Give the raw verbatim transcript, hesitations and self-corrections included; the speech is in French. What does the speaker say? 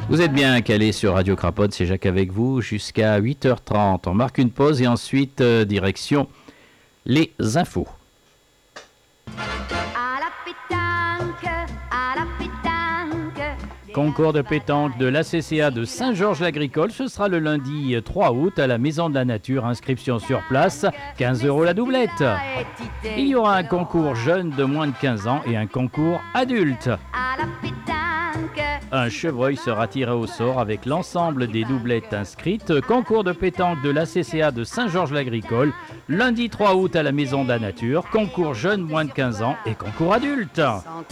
Vous êtes bien calé sur Radio Crapote, c'est Jacques avec vous jusqu'à huit heures trente. On marque une pause et ensuite euh, direction les infos. À la pétanque, à la pétanque. Concours de pétanque de l'A C C A de Saint-Georges-l'Agricole, ce sera le lundi trois août à la Maison de la Nature. Inscription sur place, quinze euros la doublette. Il y aura un concours jeune de moins de quinze ans et un concours adulte. À la pétanque. Un chevreuil sera tiré au sort avec l'ensemble des doublettes inscrites. Concours de pétanque de l'A C C A de Saint-Georges-l'Agricole, lundi trois août à la Maison de la Nature. Concours jeune moins de quinze ans et concours adulte.